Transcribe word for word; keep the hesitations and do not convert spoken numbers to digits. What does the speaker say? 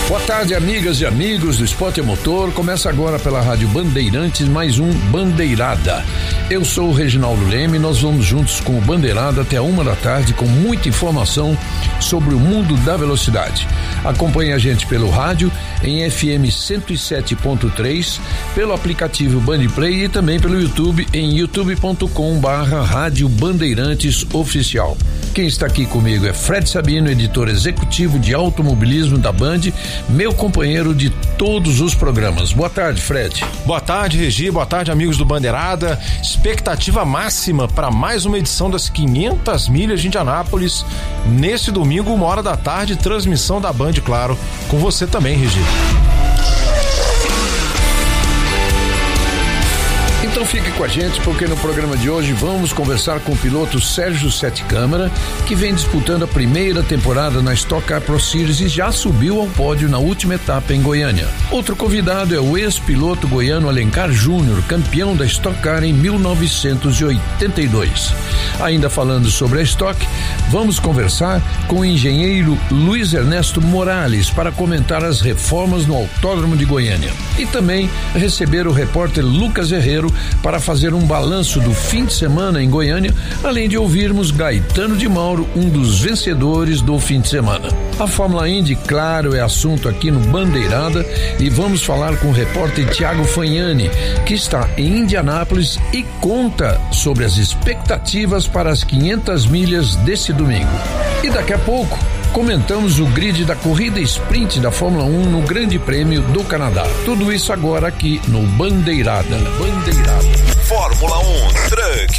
Boa tarde, amigas e amigos do Esporte a Motor. Começa agora pela Rádio Bandeirantes mais um Bandeirada. Eu sou o Reginaldo Leme e nós vamos juntos com o Bandeirada até a uma da tarde com muita informação sobre o mundo da velocidade. Acompanhe a gente pelo rádio em F M cento e sete ponto três, pelo aplicativo Bandplay e também pelo YouTube em youtube ponto com barra Rádio Bandeirantes Oficial. Quem está aqui comigo é Fred Sabino, editor executivo de automobilismo da Band, meu companheiro de todos os programas. Boa tarde, Fred. Boa tarde, Regi. Boa tarde, amigos do Bandeirada. Expectativa máxima para mais uma edição das quinhentas milhas de Indianápolis. Nesse domingo, uma hora da tarde, transmissão da Band, claro. Com você também, Regi. Então fique com a gente, porque no programa de hoje vamos conversar com o piloto Sérgio Sete Câmara, que vem disputando a primeira temporada na Stock Car Pro Series e já subiu ao pódio na última etapa em Goiânia. Outro convidado é o ex-piloto goiano Alencar Júnior, campeão da Stock Car em mil novecentos e oitenta e dois. Ainda falando sobre a Stock, vamos conversar com o engenheiro Luiz Ernesto Morales para comentar as reformas no Autódromo de Goiânia. E também receber o repórter Lucas Herrero para fazer um balanço do fim de semana em Goiânia, além de ouvirmos Gaetano de Mauro, um dos vencedores do fim de semana. A Fórmula Indy, claro, é assunto aqui no Bandeirada e vamos falar com o repórter Thiago Fagnani, que está em Indianápolis e conta sobre as expectativas para as quinhentas milhas desse domingo. E daqui a pouco comentamos o grid da corrida sprint da Fórmula um no Grande Prêmio do Canadá. Tudo isso agora aqui no Bandeirada. Bandeirada. Fórmula um Truck